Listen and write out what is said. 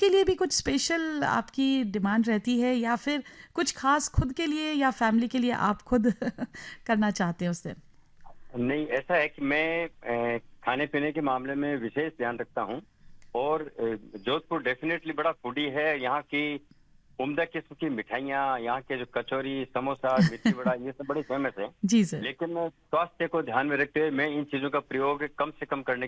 के लिए भी कुछ स्पेशल आपकी डिमांड रहती है या फिर कुछ खास खुद के लिए या फैमिली के लिए आप खुद करना चाहते हैं उस दिन? नहीं, ऐसा है कि मैं खाने पीने के मामले में विशेष ध्यान रखता हूँ और जोधपुर डेफिनेटली बड़ा फूडी है। यहाँ की उम्दा किस्म की मिठाइयाँ, यहाँ के जो कचौरी, समोसा, मिर्ची बड़ा, ये सब बड़े फेमस है। जी सर। लेकिन स्वास्थ्य को ध्यान में रखते हुए मैं इन चीजों का प्रयोग कम से कम करने